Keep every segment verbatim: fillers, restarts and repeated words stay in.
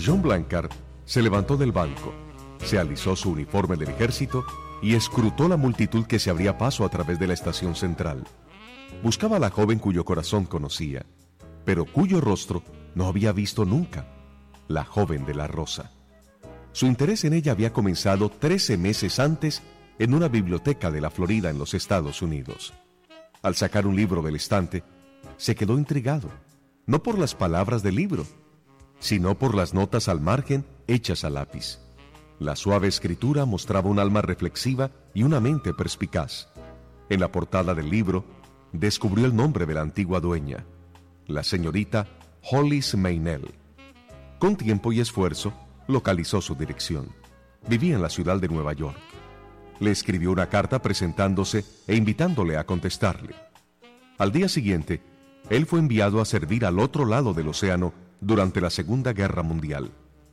John Blanchard se levantó del banco, se alisó su uniforme del ejército y escrutó la multitud que se abría paso a través de la estación central. Buscaba a la joven cuyo corazón conocía, pero cuyo rostro no había visto nunca, la joven de la rosa. Su interés en ella había comenzado trece meses antes en una biblioteca de la Florida en los Estados Unidos. Al sacar un libro del estante, se quedó intrigado, no por las palabras del libro, sino por las notas al margen hechas a lápiz. La suave escritura mostraba un alma reflexiva y una mente perspicaz. En la portada del libro, descubrió el nombre de la antigua dueña, la señorita Hollis Meynell. Con tiempo y esfuerzo, localizó su dirección. Vivía en la ciudad de Nueva York. Le escribió una carta presentándose e invitándole a contestarle. Al día siguiente, él fue enviado a servir al otro lado del océano durante la Segunda Guerra Mundial.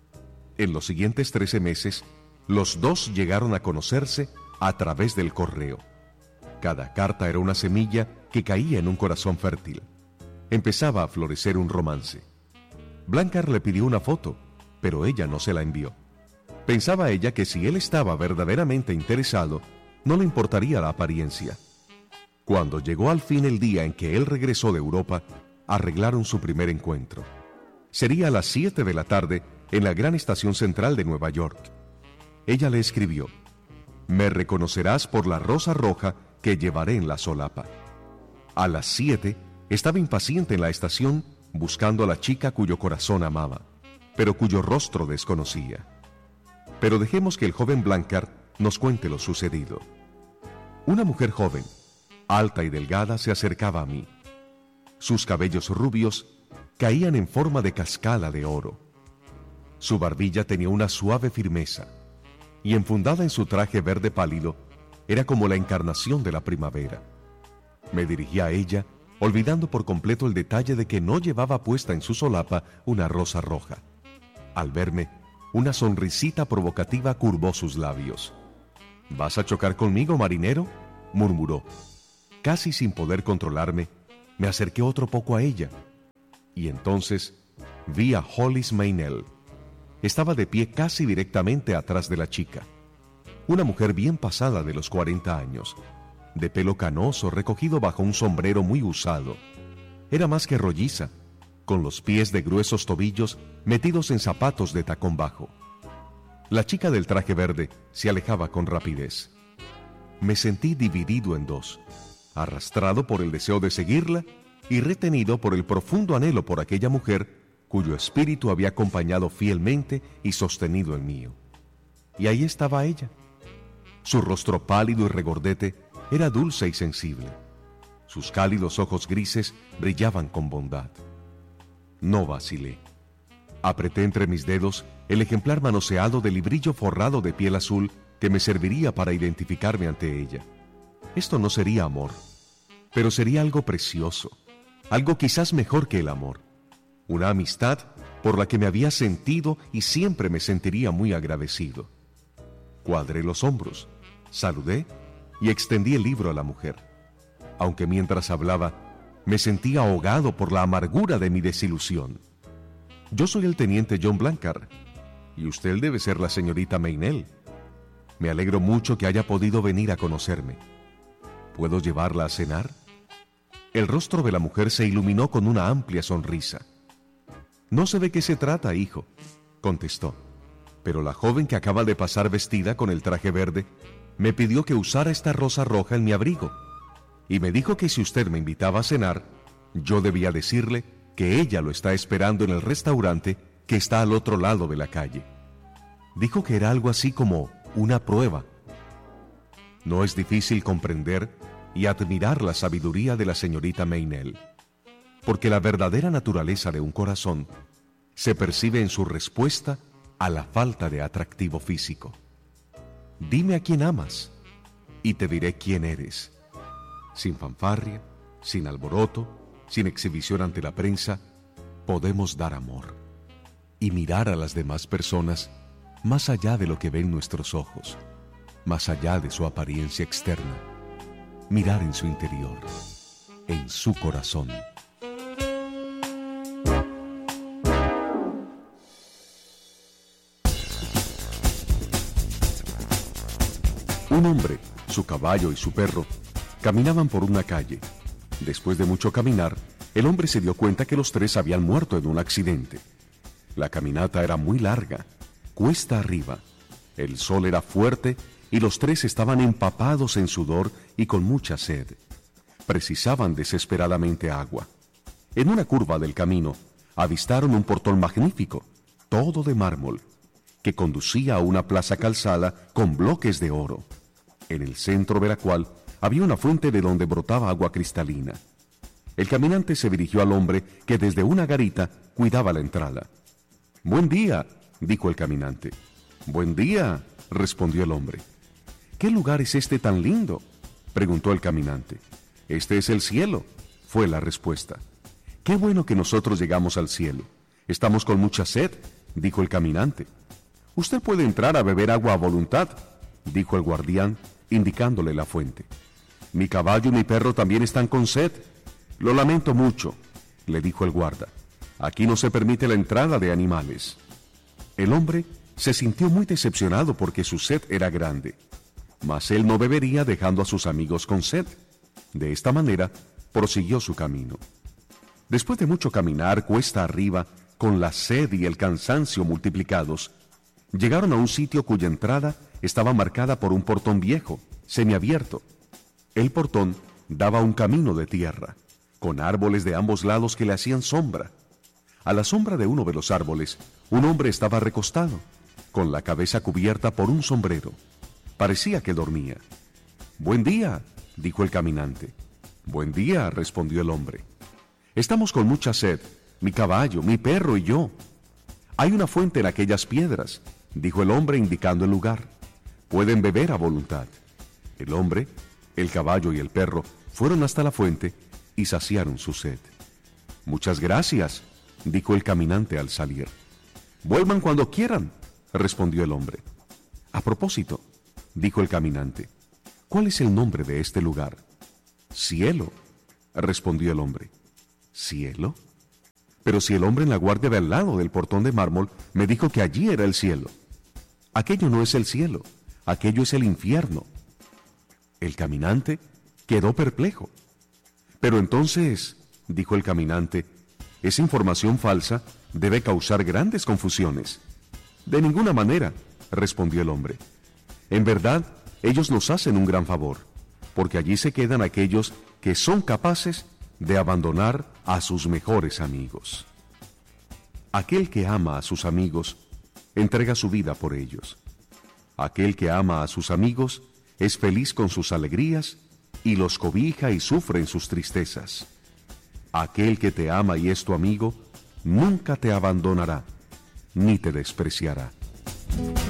En los siguientes trece meses, los dos llegaron a conocerse a través del correo. Cada carta era una semilla que caía en un corazón fértil. Empezaba a florecer un romance. Blanchard le pidió una foto, pero ella no se la envió. Pensaba ella que si él estaba verdaderamente interesado, no le importaría la apariencia. Cuando llegó al fin el día en que él regresó de Europa, arreglaron su primer encuentro. Sería a las siete de la tarde en la gran estación central de Nueva York. Ella le escribió: «Me reconocerás por la rosa roja que llevaré en la solapa». A las siete estaba impaciente en la estación buscando a la chica cuyo corazón amaba, pero cuyo rostro desconocía. Pero dejemos que el joven Blanchard nos cuente lo sucedido. Una mujer joven, alta y delgada, se acercaba a mí. Sus cabellos rubios caían en forma de cascada de oro. Su barbilla tenía una suave firmeza, y enfundada en su traje verde pálido, era como la encarnación de la primavera. Me dirigí a ella, olvidando por completo el detalle de que no llevaba puesta en su solapa una rosa roja. Al verme, una sonrisita provocativa curvó sus labios. «¿Vas a chocar conmigo, marinero?», murmuró. Casi sin poder controlarme, me acerqué otro poco a ella, y entonces vi a Hollis Meynell. Estaba de pie casi directamente atrás de la chica. Una mujer bien pasada de los cuarenta años, de pelo canoso recogido bajo un sombrero muy usado. Era más que rolliza, con los pies de gruesos tobillos metidos en zapatos de tacón bajo. La chica del traje verde se alejaba con rapidez. Me sentí dividido en dos, arrastrado por el deseo de seguirla y retenido por el profundo anhelo por aquella mujer cuyo espíritu había acompañado fielmente y sostenido el mío. Y ahí estaba ella. Su rostro pálido y regordete era dulce y sensible. Sus cálidos ojos grises brillaban con bondad. No vacilé. Apreté entre mis dedos el ejemplar manoseado del librillo forrado de piel azul que me serviría para identificarme ante ella. Esto no sería amor, pero sería algo precioso, algo quizás mejor que el amor. Una amistad por la que me había sentido y siempre me sentiría muy agradecido. Cuadré los hombros, saludé y extendí el libro a la mujer. Aunque mientras hablaba, me sentía ahogado por la amargura de mi desilusión. Yo soy el teniente John Blanchard, y usted debe ser la señorita Meynell. Me alegro mucho que haya podido venir a conocerme. ¿Puedo llevarla a cenar? El rostro de la mujer se iluminó con una amplia sonrisa. «No sé de qué se trata, hijo», contestó, «pero la joven que acaba de pasar vestida con el traje verde me pidió que usara esta rosa roja en mi abrigo, y me dijo que si usted me invitaba a cenar, yo debía decirle que ella lo está esperando en el restaurante que está al otro lado de la calle. Dijo que era algo así como una prueba». No es difícil comprender y admirar la sabiduría de la señorita Meynell, porque la verdadera naturaleza de un corazón se percibe en su respuesta a la falta de atractivo físico. Dime a quién amas y te diré quién eres. Sin fanfarria, sin alboroto, sin exhibición ante la prensa, podemos dar amor y mirar a las demás personas más allá de lo que ven nuestros ojos, más allá de su apariencia externa, mirar en su interior, en su corazón. Un hombre, su caballo y su perro caminaban por una calle. Después de mucho caminar, el hombre se dio cuenta que los tres habían muerto en un accidente. La caminata era muy larga, cuesta arriba. El sol era fuerte y los tres estaban empapados en sudor y con mucha sed. Precisaban desesperadamente agua. En una curva del camino, avistaron un portón magnífico, todo de mármol, que conducía a una plaza calzada con bloques de oro, en el centro de la cual había una fuente de donde brotaba agua cristalina. El caminante se dirigió al hombre que desde una garita cuidaba la entrada. «Buen día», dijo el caminante. «Buen día», respondió el hombre. «¿Qué lugar es este tan lindo?», preguntó el caminante. «Este es el cielo», fue la respuesta. «Qué bueno que nosotros llegamos al cielo. Estamos con mucha sed», dijo el caminante. «Usted puede entrar a beber agua a voluntad», dijo el guardián, indicándole la fuente. «Mi caballo y mi perro también están con sed». «Lo lamento mucho», le dijo el guarda. «Aquí no se permite la entrada de animales». El hombre se sintió muy decepcionado porque su sed era grande, mas él no bebería dejando a sus amigos con sed. De esta manera, prosiguió su camino. Después de mucho caminar cuesta arriba, con la sed y el cansancio multiplicados, llegaron a un sitio cuya entrada estaba marcada por un portón viejo, semiabierto. El portón daba a un camino de tierra, con árboles de ambos lados que le hacían sombra. A la sombra de uno de los árboles, un hombre estaba recostado, con la cabeza cubierta por un sombrero. Parecía que dormía. «Buen día», dijo el caminante. «Buen día», respondió el hombre. «Estamos con mucha sed, mi caballo, mi perro y yo». «Hay una fuente en aquellas piedras», dijo el hombre indicando el lugar. «Pueden beber a voluntad». El hombre, el caballo y el perro fueron hasta la fuente y saciaron su sed. «Muchas gracias», dijo el caminante al salir. «Vuelvan cuando quieran», respondió el hombre. «A propósito», dijo el caminante, «¿cuál es el nombre de este lugar?» «Cielo», respondió el hombre. «¿Cielo? Pero si el hombre en la guardia de al lado del portón de mármol me dijo que allí era el cielo». «Aquello no es el cielo, aquello es el infierno». El caminante quedó perplejo. «Pero entonces», dijo el caminante, «esa información falsa debe causar grandes confusiones». «De ninguna manera», respondió el hombre. «En verdad, ellos nos hacen un gran favor, porque allí se quedan aquellos que son capaces de abandonar a sus mejores amigos. Aquel que ama a sus amigos entrega su vida por ellos. Aquel que ama a sus amigos es feliz con sus alegrías y los cobija y sufre en sus tristezas. Aquel que te ama y es tu amigo nunca te abandonará, ni te despreciará».